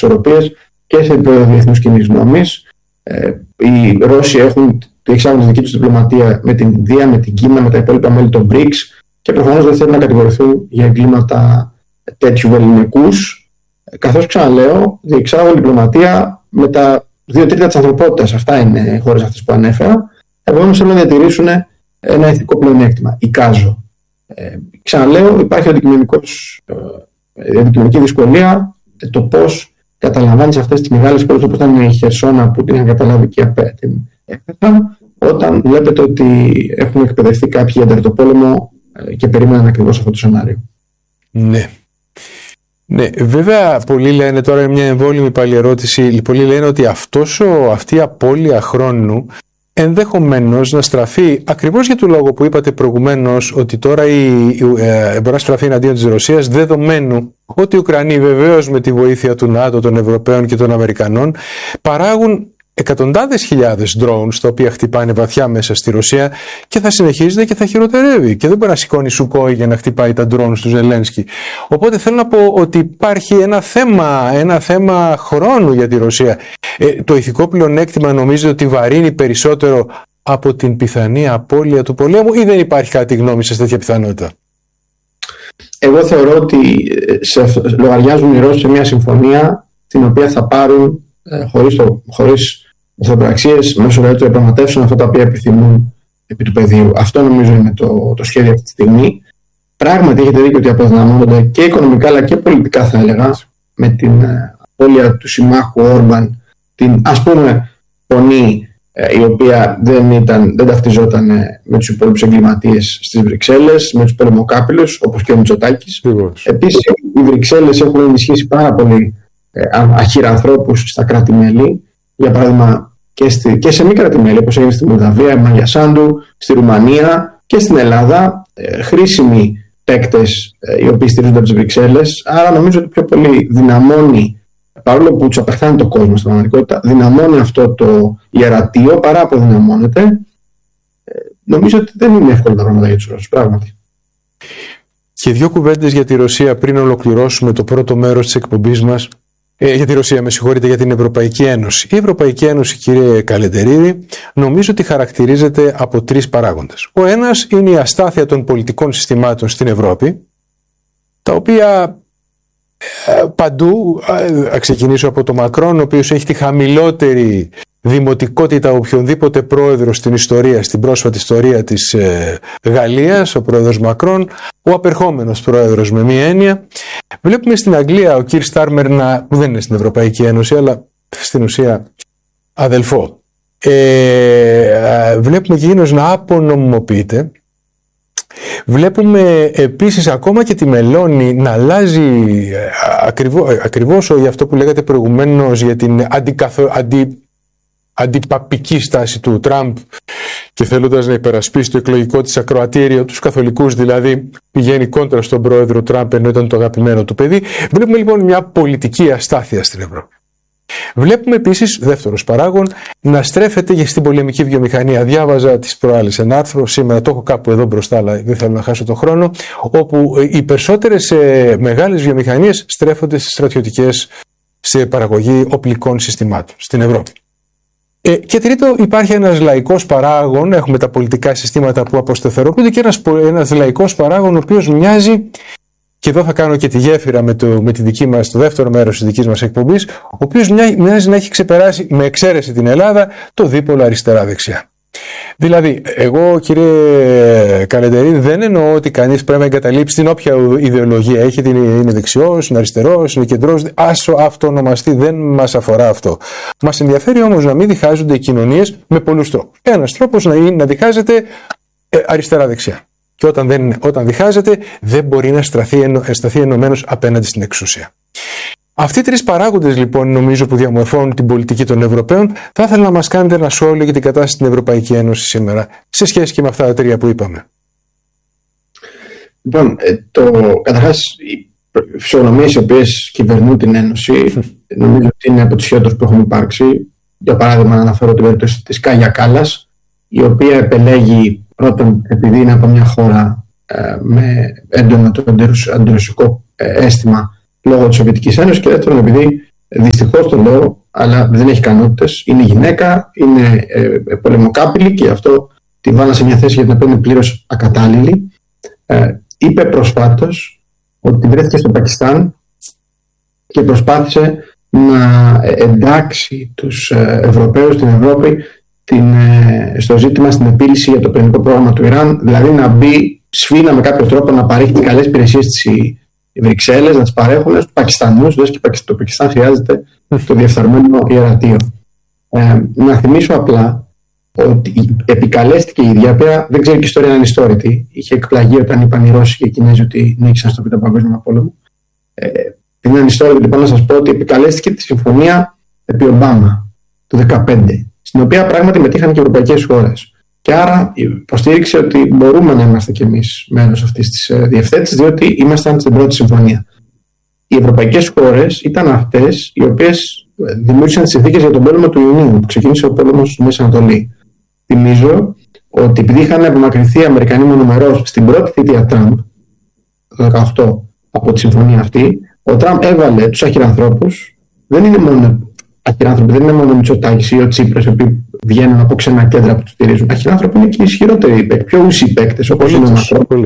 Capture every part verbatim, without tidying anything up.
ισορροπίες και σε επίπεδο διεθνούς κοινής γνώμης. Ε, οι Ρώσοι έχουν εξάγουν τη δική τους διπλωματία με την Ινδία, με την Κίνα, με τα υπόλοιπα μέλη των μπρικς και προφανώς δεν θέλουν να κατηγορηθούν για εγκλήματα τέτοιου βεληνικούς. Καθώς ξαναλέω, διεξάγουν διπλωματία με τα δύο τρίτα της ανθρωπότητας. Αυτά είναι οι χώρες αυτές που ανέφερα. Επομένως θέλουν να διατηρήσουν ένα ηθικό πλεονέκτημα. Εικάζω. Ε, ξαναλέω, υπάρχει αντικειμενικός, ε, αντικειμενική δυσκολία ε, το πώς καταλαμβάνεις αυτές τις μεγάλες πόλεις όπως ήταν η Χερσόνα που την είχαν καταλάβει και την έκθεσαν, όταν βλέπετε ότι έχουν εκπαιδευτεί κάποιοι για τερτοπόλεμο ε, και περίμεναν ακριβώς αυτό το σενάριο. Ναι. Ναι, βέβαια πολλοί λένε, τώρα είναι μια εμβόλυμη πάλι ερώτηση, πολλοί λένε ότι αυτός ο, αυτή η απώλεια χρόνου ενδεχομένως να στραφεί ακριβώς για το λόγο που είπατε προηγουμένως, ότι τώρα η, η, ε, μπορεί να στραφεί εναντίον της Ρωσίας, δεδομένου ότι οι Ουκρανοί βεβαίως με τη βοήθεια του ΝΑΤΟ, των Ευρωπαίων και των Αμερικανών παράγουν εκατοντάδες χιλιάδες drones τα οποία χτυπάνε βαθιά μέσα στη Ρωσία και θα συνεχίζεται και θα χειροτερεύει και δεν μπορεί να σηκώνει Σουκόι για να χτυπάει τα drones του Ζελένσκι. Οπότε θέλω να πω ότι υπάρχει ένα θέμα, ένα θέμα χρόνου για τη Ρωσία. Ε, το ηθικό πλεονέκτημα νομίζετε ότι βαρύνει περισσότερο από την πιθανή απώλεια του πολέμου ή δεν υπάρχει κάτι γνώμη σε τέτοια πιθανότητα? Εγώ θεωρώ ότι σε, λογαριάζουν οι Ρώσοι σε μια συμφωνία την οποία θα πάρουν ε, χωρίς, το, χωρίς ευθοπραξίες μέσω των διαπραγματεύσεων αυτά τα οποία επιθυμούν επί του πεδίου. Αυτό νομίζω είναι το, το σχέδιο αυτή τη στιγμή. Πράγματι έχετε δίκιο ότι αποδυναμώνονται και οικονομικά αλλά και πολιτικά, θα έλεγα, με την ε, απώλεια του συμμάχου Όρμπαν, την ας πούμε φωνή ε, η οποία δεν, ήταν, δεν ταυτιζόταν ε, με τους υπόλοιπους εγκληματίες στις Βρυξέλλες, με τους πολεμοκάπηλους όπως και ο Μητσοτάκης. Επίσης οι Βρυξέλλες έχουν ενισχύσει πάρα πολύ ε, αχυρανθρώπους στα κράτη-μέλη. Για παράδειγμα και, στη, και σε μη κράτη-μέλη όπως έγινε στη Μολδαβία, Μάγια Σάντου, στη Ρουμανία και στην Ελλάδα, ε, χρήσιμοι παίκτες ε, οι οποίοι στηρίζονται από τις Βρυξέλλες. Άρα νομίζω ότι πιο πολύ δυναμώνει, παρόλο που τους απεχθάνει το κόσμο στην πραγματικότητα, δυναμώνει αυτό το ιερατείο παρά αποδυναμώνεται. Ε, νομίζω ότι δεν είναι εύκολα τα πράγματα για τους Ρώσους, πράγματι. Και δύο κουβέντες για τη Ρωσία πριν ολοκληρώσουμε το πρώτο μέρος της εκπομπής μας. Ε, για τη Ρωσία, με συγχωρείτε, για την Ευρωπαϊκή Ένωση. Η Ευρωπαϊκή Ένωση, κύριε Καλεντερίδη, νομίζω ότι χαρακτηρίζεται από τρεις παράγοντες. Ο ένας είναι η αστάθεια των πολιτικών συστημάτων στην Ευρώπη, τα οποία ε, παντού, ε, ξεκινήσω από το Μακρόν, ο οποίος έχει τη χαμηλότερη δημοτικότητα οποιονδήποτε πρόεδρο στην ιστορία, στην πρόσφατη ιστορία της ε, Γαλλίας, ο πρόεδρος Μακρόν, ο απερχόμενος πρόεδρος με μία έννοια. Βλέπουμε στην Αγγλία ο Κίρ Στάρμερ να, που δεν είναι στην Ευρωπαϊκή Ένωση, αλλά στην ουσία αδελφό. Ε, βλέπουμε και εκείνος να απονομιμοποιείται. Βλέπουμε επίσης ακόμα και τη Μελώνη να αλλάζει ακριβώς, ακριβώς για αυτό που λέγατε προηγουμένως για την αντικαθο, αντι, αντιπαπική στάση του Τραμπ και θέλοντας να υπερασπίσει το εκλογικό της ακροατήριο, τους καθολικούς δηλαδή, πηγαίνει κόντρα στον πρόεδρο Τραμπ ενώ ήταν το αγαπημένο του παιδί. Βλέπουμε λοιπόν μια πολιτική αστάθεια στην Ευρώπη. Βλέπουμε επίσης, δεύτερος παράγον, να στρέφεται και στην πολεμική βιομηχανία. Διάβαζα τις προάλλες ένα άρθρο, σήμερα το έχω κάπου εδώ μπροστά, αλλά δεν θέλω να χάσω τον χρόνο, όπου οι περισσότερες ε, μεγάλες βιομηχανίες στρέφονται στις στρατιωτικές, σε παραγωγή οπλικών συστημάτων στην Ευρώπη. Ε, και τρίτο, υπάρχει ένας λαϊκός παράγων, έχουμε τα πολιτικά συστήματα που αποστεθεροποιούνται και ένας, ένας λαϊκός παράγων ο οποίος μοιάζει, και εδώ θα κάνω και τη γέφυρα με το, με τη δική μας, το δεύτερο μέρος της δικής μας εκπομπής, ο οποίος μοιάζει να έχει ξεπεράσει, με εξαίρεση την Ελλάδα, το δίπολο αριστερά-δεξιά. Δηλαδή, εγώ κύριε Καλεντερίδη δεν εννοώ ότι κανείς πρέπει να εγκαταλείψει την όποια ιδεολογία έχει, είναι δεξιός, είναι αριστερός, είναι κεντρός, άσο αυτονομαστεί, δεν μας αφορά αυτό. Μας ενδιαφέρει όμως να μην διχάζονται οι κοινωνίες με πολλούς τρόπους. Ένας τρόπος να, να διχάζεται ε, αριστερά-δεξιά. Και όταν, δεν, όταν διχάζεται δεν μπορεί να σταθεί, ενω, σταθεί ενωμένος απέναντι στην εξουσία. Αυτοί οι τρεις παράγοντες λοιπόν νομίζω που διαμορφώνουν την πολιτική των Ευρωπαίων. Θα ήθελα να μας κάνετε ένα σχόλιο για την κατάσταση στην Ευρωπαϊκή Ένωση σήμερα σε σχέση και με αυτά τα τρία που είπαμε. Λοιπόν, το, καταρχάς οι φυσιογνωμίες οι οποίες κυβερνούν την Ένωση νομίζω ότι είναι από τις χειρότερες που έχουν υπάρξει. Για παράδειγμα να αναφέρω την περίπτωση της Κάγια Κάλλας, η οποία επελέγει πρώτον επειδή είναι από μια χώρα ε, με έντονο το αντιρωσικό ε, αίσθημα λόγω της Σοβιετικής Ένωσης και δεύτερον επειδή Δυστυχώς το λέω, αλλά δεν έχει ικανότητες. Είναι γυναίκα, είναι ε, πολεμοκάπηλη και αυτό τη βάλα σε μια θέση για την οποία είναι πλήρως ακατάλληλη. Ε, είπε προσφάτως ότι βρέθηκε στο Πακιστάν και προσπάθησε να εντάξει τους Ευρωπαίους στην Ευρώπη την, στο ζήτημα, στην επίλυση για το πυρηνικό πρόγραμμα του Ιράν, δηλαδή να μπει σφίνα με κάποιο τρόπο να παρέχει τις καλές υπηρεσίες της οι Βρυξέλλες, να τις παρέχουν στους Πακιστανούς, λες και το Πακιστάν χρειάζεται το διεφθαρμένο ιερατείο. Ε, να θυμίσω απλά ότι επικαλέστηκε η ίδια, πέρα δεν ξέρει και η ιστορία να είναι ιστόρητη. Είχε εκπλαγεί όταν είπαν οι Ρώσοι και οι Κινέζοι ότι νίκησαν στο Β' Παγκόσμιο Πόλεμο. Ε, είναι ανιστόρητο λοιπόν να σας πω ότι επικαλέστηκε τη συμφωνία επί Ομπάμα του δύο χιλιάδες δεκαπέντε, στην οποία πράγματι μετήχαν και ευρωπαϊκές χώρες. Και άρα υποστήριξε ότι μπορούμε να είμαστε κι εμείς μέρος αυτής της διευθέτησης, διότι ήμασταν στην πρώτη συμφωνία. Οι ευρωπαϊκές χώρες ήταν αυτές οι οποίες δημιούργησαν τις συνθήκες για τον πόλεμο του Ιουνίου, που ξεκίνησε ο πόλεμος στη Μέση Ανατολή. Θυμίζω ότι επειδή είχαν απομακρυνθεί οι Αμερικανοί μονομερώς στην πρώτη θητεία Τραμπ, το δύο χιλιάδες δεκαοκτώ, από τη συμφωνία αυτή, ο Τραμπ έβαλε τους αχυρανθρώπους. Δεν είναι μόνο αχυράνθρωποι, δεν είναι μόνο ο Μητσοτάκης ή ο Τσίπρας, οι οποίοι βγαίνουν από ξένα κέντρα που τους στηρίζουν. Αχυράνθρωποι είναι και οι ισχυρότεροι παίκτες, πιο ούσιοι παίκτες, όπως είναι ο Μακρόν.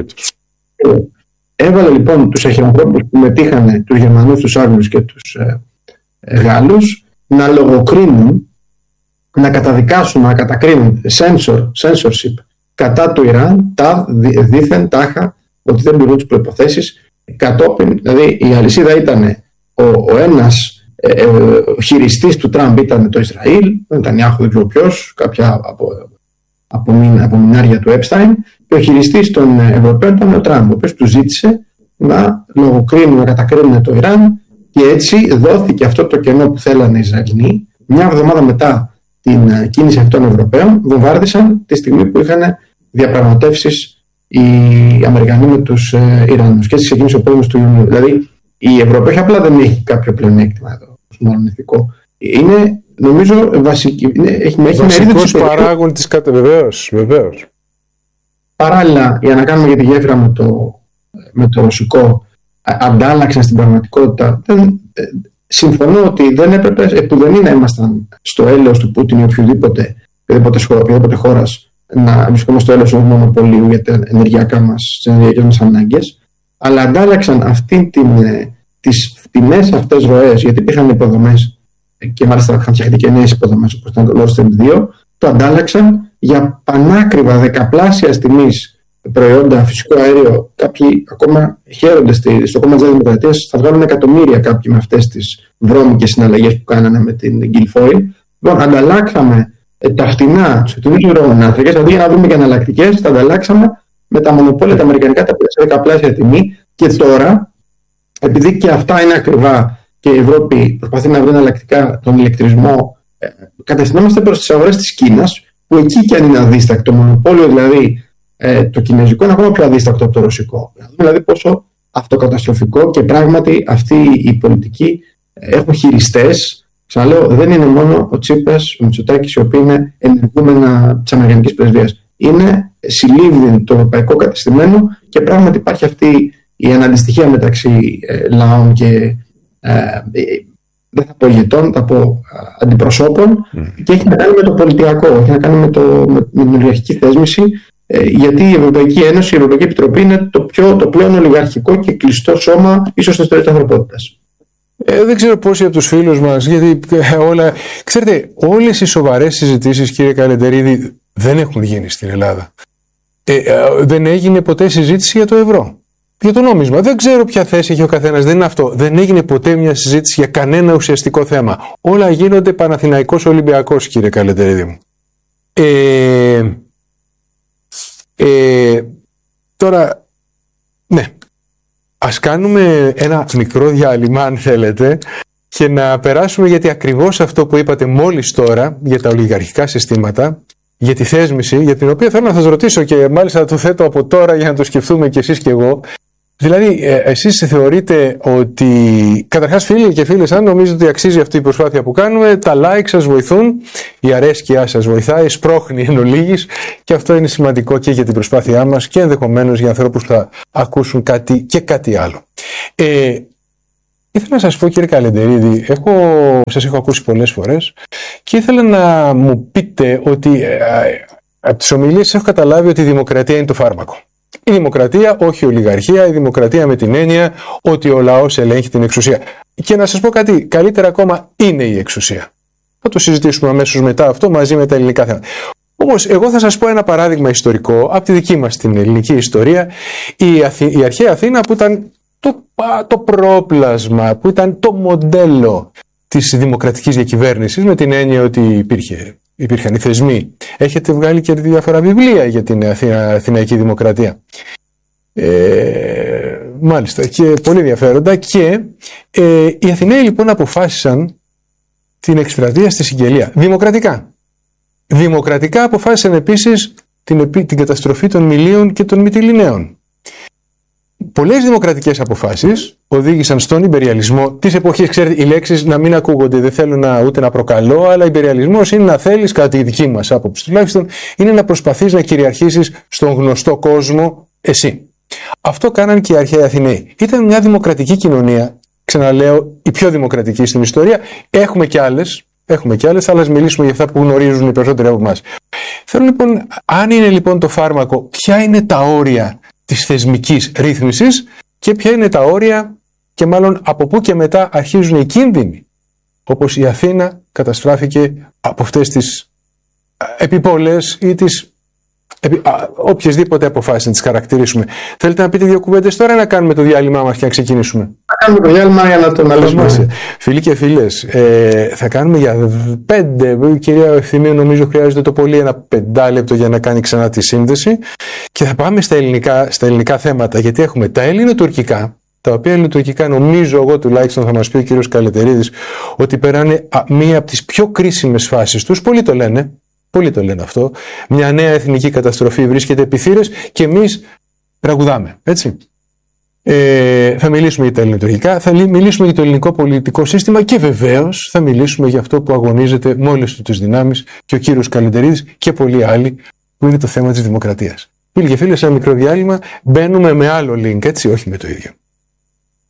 Έβαλε λοιπόν τους αχυρανθρώπους που μετήχαν, τους Γερμανούς, τους Άγγλους και τους ε, ε, Γάλλους, να λογοκρίνουν, να καταδικάσουν, να κατακρίνουν censor, censorship κατά του Ιράν, τα δίθεν τάχα ότι δεν πληρούν τις προϋποθέσεις. Κατόπιν, δηλαδή η αλυσίδα ήταν ο, ο ένας ε, ε, ο χειριστής του Τραμπ ήταν το Ισραήλ, δεν ήταν Ιάχου, δεν ξέρω ποιος, κάποια από, από, από μηνάρια του Epstein, και ο χειριστής των Ευρωπαίων ήταν ο Τραμπ, ο οποίος του ζήτησε να λογοκρίνουν, να κατακρίνουν το Ιράν, και έτσι δόθηκε αυτό το κενό που θέλανε οι Ισραηλοί. Μια εβδομάδα μετά την κίνηση αυτών των Ευρωπαίων, βομβάρδισαν τη στιγμή που είχαν διαπραγματεύσεις οι Αμερικανοί με τους ε, Ιρανούς, και έτσι ξεκίνησε ο πόλεμος του Ιουνίου. Δηλαδή η Ευρώπη όχι απλά δεν έχει κάποιο πλεονέκτημα εδώ, μάλλον ηθικό. Είναι, νομίζω, βασική, είναι, έχει, έχει βασικός παράγον της κατα... βεβαίως, βεβαίως. Παράλληλα, για να κάνουμε για τη γέφυρα με το, με το ρωσικό, αντάλλαξαν στην πραγματικότητα. Δεν, συμφωνώ ότι δεν έπρεπε, επουδενή να ήμασταν στο έλεος του Πούτιν ή οποιοδήποτε, οποιοδήποτε χώρας, να βρισκόμαστε στο έλεος του μονοπωλίου για τα ενεργειακά μας, τις ενεργειακές μας ανάγκες, αλλά αντάλλαξαν αυτή την, τις φτηνές αυτές ροές, γιατί υπήρχαν υποδομές και μάλιστα είχαν φτιαχτεί και νέες υποδομές όπως ήταν το Nord Stream δύο, το αντάλλαξαν για πανάκριβα δεκαπλάσια τιμής προϊόντα, φυσικό αέριο. Κάποιοι ακόμα χαίρονται στο κόμμα της Δημοκρατίας, θα βγάλουν εκατομμύρια κάποιοι με αυτές τις βρώμικες συναλλαγές που κάνανε με την Guilfoyle. Λοιπόν, ανταλλάξαμε τα φτηνά, του φτηνούς ροονάθρακες, αντί για να βρούμε και εναλλακτικές, τα ανταλλάξαμε με τα μονοπόλια τα αμερικανικά, τα οποία σε δεκαπλάσια τιμή. Και τώρα, επειδή και αυτά είναι ακριβά και η Ευρώπη προσπαθεί να βρει εναλλακτικά τον ηλεκτρισμό, ε, κατευθυνόμαστε προς τις αγορές της Κίνας, που εκεί και αν είναι αδίστακτο, το μονοπόλιο δηλαδή ε, το κινέζικο είναι ακόμα πιο αδίστακτο από το ρωσικό. Δηλαδή πόσο αυτοκαταστροφικό, και πράγματι αυτή η πολιτική έχουν χειριστές. Ξαναλέω, δεν είναι μόνο ο Τσίπρας, ο Μητσοτάκης, οι οποίοι είναι ενεργούμενα της Αμερικανικής πρεσβείας. Είναι συλλήβδιν το ευρωπαϊκό κατεστημένο, και πράγματι υπάρχει αυτή η αναντιστοιχία μεταξύ ε, λαών και ε, ε, δεν θα πω ηγετών, θα πω αντιπροσώπων, mm. και έχει να κάνει με το πολιτιακό, έχει να κάνει με, το, με, με την ολιγαρχική θέσμηση, ε, γιατί η Ευρωπαϊκή Ένωση, η Ευρωπαϊκή Επιτροπή είναι το, πιο, το πλέον ολιγαρχικό και κλειστό σώμα ίσως στην ιστορία της ανθρωπότητας. Ε, δεν ξέρω πόσοι από τους φίλους μας, γιατί ε, όλα... Ξέρετε, όλες οι σοβαρές συζητήσεις, κύριε Καλεντερίδη, δεν έχουν γίνει στην Ελλάδα. Ε, ε, δεν έγινε ποτέ συζήτηση για το ευρώ, για το νόμισμα. Δεν ξέρω ποια θέση έχει ο καθένας, δεν είναι αυτό. Δεν έγινε ποτέ μια συζήτηση για κανένα ουσιαστικό θέμα. Όλα γίνονται Παναθηναϊκός Ολυμπιακός, κύριε Καλεντερίδη μου. Ε, ε, τώρα, ναι. Ας κάνουμε ένα μικρό διάλειμμα, αν θέλετε, και να περάσουμε, γιατί ακριβώς αυτό που είπατε μόλις τώρα για τα ολιγαρχικά συστήματα, για τη θέσμηση, για την οποία θέλω να σας ρωτήσω, και μάλιστα το θέτω από τώρα για να το σκεφτούμε κι εσείς κι εγώ. Δηλαδή, εσείς θεωρείτε ότι, καταρχάς φίλοι και φίλες, αν νομίζετε ότι αξίζει αυτή η προσπάθεια που κάνουμε, τα like σας βοηθούν, η αρέσκειά σας βοηθάει, σπρώχνει εν ολίγης, και αυτό είναι σημαντικό και για την προσπάθειά μας και ενδεχομένως για ανθρώπους που θα ακούσουν κάτι και κάτι άλλο. Ε, ήθελα να σας πω, κύριε Καλεντερίδη, έχω, σας έχω ακούσει πολλές φορές και ήθελα να μου πείτε ότι ε, από τις ομιλίες έχω καταλάβει ότι η δημοκρατία είναι το φάρμακο. Η δημοκρατία, όχι η ολιγαρχία, η δημοκρατία με την έννοια ότι ο λαός ελέγχει την εξουσία. Και να σας πω κάτι, καλύτερα ακόμα είναι η εξουσία. Θα το συζητήσουμε αμέσως μετά αυτό μαζί με τα ελληνικά θέματα. Όμως, εγώ θα σας πω ένα παράδειγμα ιστορικό από τη δική μας την ελληνική ιστορία. Η, Αθη... η αρχαία Αθήνα, που ήταν το, το πρόπλασμα, που ήταν το μοντέλο της δημοκρατικής διακυβέρνησης, με την έννοια ότι υπήρχε, υπήρχαν οι θεσμοί. Έχετε βγάλει και διάφορα βιβλία για την Αθήνα, Αθηναϊκή Δημοκρατία. Ε, μάλιστα, και πολύ ενδιαφέροντα. Και ε, οι Αθηναίοι λοιπόν αποφάσισαν την εκστρατεία στη Σικελία. Δημοκρατικά. Δημοκρατικά αποφάσισαν επίσης την, την καταστροφή των Μιλίων και των Μυτιληναίων. Πολλές δημοκρατικές αποφάσεις οδήγησαν στον ιμπεριαλισμό της εποχής. Ξέρετε, οι λέξεις να μην ακούγονται, δεν θέλω να, ούτε να προκαλώ, αλλά ιμπεριαλισμός είναι να θέλεις, κατά τη δική μας άποψη τουλάχιστον, είναι να προσπαθείς να κυριαρχήσεις στον γνωστό κόσμο εσύ. Αυτό κάναν και οι αρχαίοι Αθηναίοι. Ήταν μια δημοκρατική κοινωνία, ξαναλέω, η πιο δημοκρατική στην ιστορία. Έχουμε και άλλες. Έχουμε και άλλες, αλλά ας μιλήσουμε για αυτά που γνωρίζουν οι περισσότεροι από εμάς. Θέλω λοιπόν, αν είναι λοιπόν το φάρμακο, ποια είναι τα όρια της θεσμικής ρύθμισης και ποια είναι τα όρια και μάλλον από πού και μετά αρχίζουν οι κίνδυνοι, όπως η Αθήνα καταστράφηκε από αυτές τις επιπόλες ή τις οποιασδήποτε αποφάσεις να τις χαρακτηρίσουμε. Θέλετε να πείτε δύο κουβέντες τώρα ή να κάνουμε το διάλειμμα μας και να ξεκινήσουμε? Να κάνουμε το διάλειμμα για να το αναλύσουμε. Φίλοι και φίλες, ε, θα κάνουμε για πέντε. Η κυρία Ευθυμίου νομίζω χρειάζεται το πολύ ένα πεντάλεπτο για να κάνει ξανά τη σύνδεση και θα πάμε στα ελληνικά, στα ελληνικά θέματα, γιατί έχουμε τα ελληνοτουρκικά, τα οποία ελληνοτουρκικά νομίζω εγώ τουλάχιστον θα μας πει ο κύριος Καλεντερίδης ότι περάνε μία από τις πιο κρίσιμες φάσεις τους. Πολλοί το λένε. Πολλοί το λένε αυτό. Μια νέα εθνική καταστροφή βρίσκεται επί θύρες και εμείς τραγουδάμε. Έτσι. Ε, θα μιλήσουμε για τα ελληνοτουρκικά, θα μιλήσουμε για το ελληνικό πολιτικό σύστημα και βεβαίως θα μιλήσουμε για αυτό που αγωνίζεται με όλες του τις δυνάμεις και ο κύριος Καλεντερίδης και πολλοί άλλοι, που είναι το θέμα της δημοκρατίας. Φίλοι και φίλες, ένα μικρό διάλειμμα, μπαίνουμε με άλλο link, έτσι, όχι με το ίδιο.